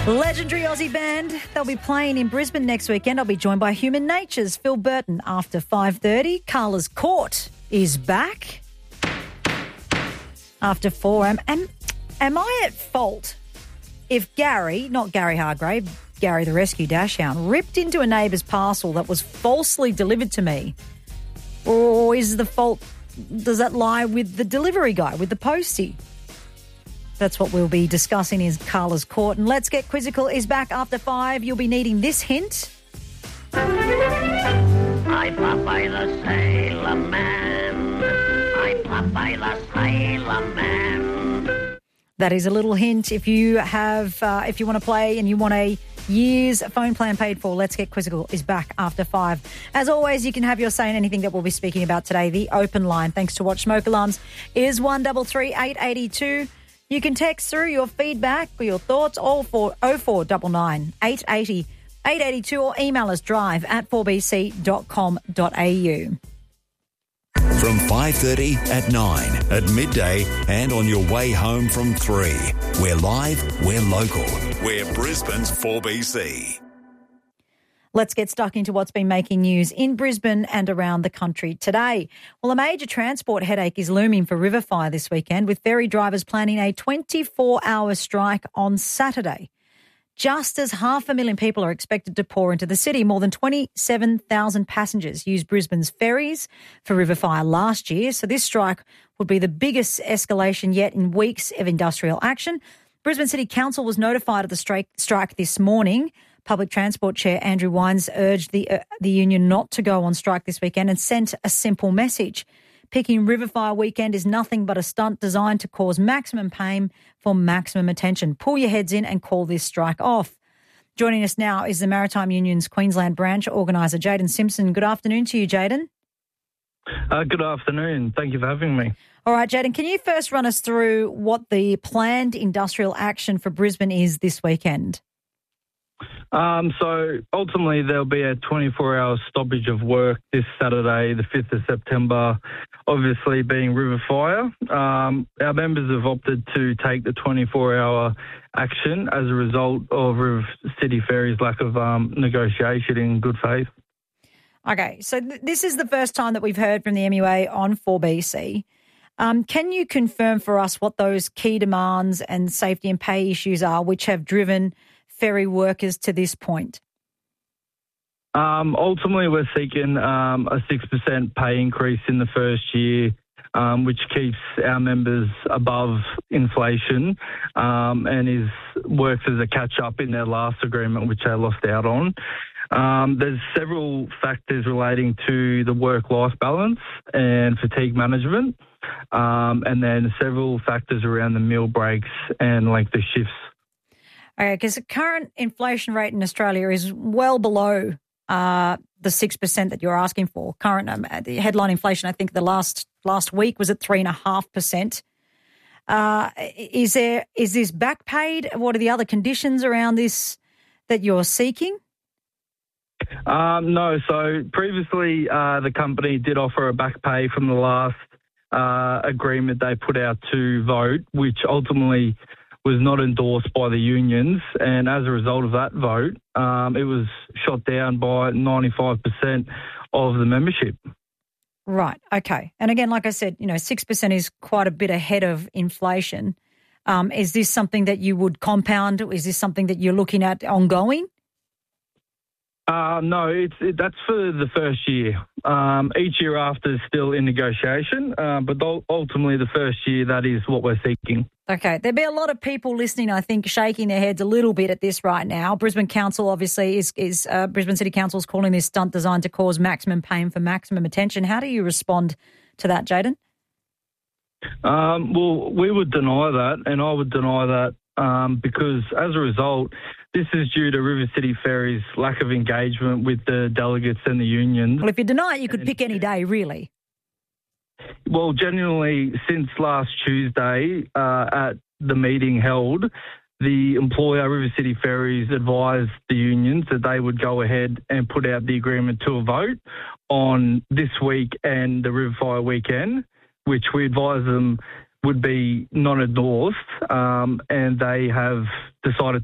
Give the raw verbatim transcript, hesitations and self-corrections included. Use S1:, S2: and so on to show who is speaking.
S1: Legendary Aussie band. They'll be playing in Brisbane next weekend. I'll be joined by Human Nature's Phil Burton after five thirty. Carla's Court is back after four. Am, am, am I at fault if Gary, not Gary Hargrave, Gary the rescue dash hound, ripped into a neighbour's parcel that was falsely delivered to me? Or is the fault, does that lie with the delivery guy, with the postie? That's what we'll be discussing in Carla's Court. And Let's Get Quizzical is back after five. You'll be needing this hint.
S2: I'm Popeye the Sailor Man. I'm Popeye the Sailor Man.
S1: That is a little hint. If you have, uh, if you want to play and you want a year's phone plan paid for, Let's Get Quizzical is back after five. As always, you can have your say in anything that we'll be speaking about today. The open line, thanks to Watch Smoke Alarms, is one double three eight eighty two. You can text through your feedback or your thoughts all for oh four nine nine, eight eight oh, eight eight two or email us drive at four b c dot com dot a u.
S3: From five thirty at nine, at midday and on your way home from three. We're live, we're local, we're Brisbane's four B C.
S1: Let's get stuck into what's been making news in Brisbane and around the country today. Well, a major transport headache is looming for Riverfire this weekend, with ferry drivers planning a twenty-four hour strike on Saturday. Just as half a million people are expected to pour into the city, more than twenty-seven thousand passengers used Brisbane's ferries for Riverfire last year. So this strike would be the biggest escalation yet in weeks of industrial action. Brisbane City Council was notified of the strike, strike this morning. Public Transport Chair Andrew Wines urged the uh, the union not to go on strike this weekend and sent a simple message. Picking Riverfire weekend is nothing but a stunt designed to cause maximum pain for maximum attention. Pull your heads in and call this strike off. Joining us now is the Maritime Union's Queensland branch organiser, Jaden Simpson. Good afternoon to you, Jaden.
S4: Uh, good afternoon. Thank you for having me.
S1: All right, Jaden, can you first run us through what the planned industrial action for Brisbane is this weekend?
S4: Um, so ultimately there'll be a twenty-four hour stoppage of work this Saturday, the fifth of September, obviously being Riverfire. Um, our members have opted to take the twenty-four hour action as a result of River City Ferries' lack of um, negotiation in good faith.
S1: Okay, so th- this is the first time that we've heard from the M U A on four B C. Um, can you confirm for us what those key demands and safety and pay issues are which have driven ferry workers to this point?
S4: Um, ultimately, we're seeking um, a six percent pay increase in the first year, um, which keeps our members above inflation um, and is works as a catch-up in their last agreement, which they lost out on. Um, there's several factors relating to the work-life balance and fatigue management, um, and then several factors around the meal breaks and length of shifts.
S1: Okay, because the current inflation rate in Australia is well below uh, the six percent that you're asking for. Current um, the headline inflation, I think the last last week was at three point five percent. Uh, is there is this back paid? What are the other conditions around this that you're seeking?
S4: Um, no, so previously uh, the company did offer a back pay from the last uh, agreement they put out to vote, which ultimately was not endorsed by the unions, and as a result of that vote, um, it was shot down by ninety-five percent of the membership.
S1: Right, okay. And again, like I said, you know, six percent is quite a bit ahead of inflation. Um, is this something that you would compound? Is this something that you're looking at ongoing?
S4: Uh, no, it's it, that's for the first year. Um, each year after is still in negotiation, uh, but ultimately the first year, that is what we're seeking.
S1: Okay. There'll be a lot of people listening, I think, shaking their heads a little bit at this right now. Brisbane Council obviously is, is uh, Brisbane City Council is calling this stunt designed to cause maximum pain for maximum attention. How do you respond to that, Jaden?
S4: Um, well, we would deny that, and I would deny that um, because as a result, this is due to River City Ferries' lack of engagement with the delegates and the unions.
S1: Well, if you deny it, you could and, pick any day, really.
S4: Well, genuinely, since last Tuesday uh, at the meeting held, the employer, River City Ferries, advised the unions that they would go ahead and put out the agreement to a vote on this week and the Riverfire weekend, which we advised them would be non-endorsed, um, and they have decided